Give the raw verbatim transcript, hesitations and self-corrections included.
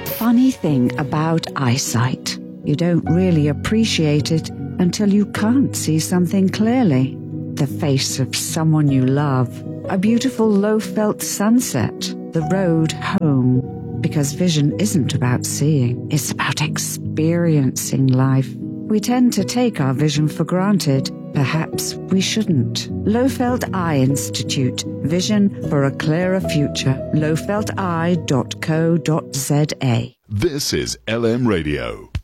funny thing about eyesight. You don't really appreciate it until you can't see something clearly. The face of someone you love, a beautiful low-felt sunset, the road home. Because vision isn't about seeing, it's about experiencing life. We tend to take our vision for granted. Perhaps we shouldn't. Lowfelt Eye Institute. Vision for a clearer future. low felt eye dot co dot z a. This is L M Radio.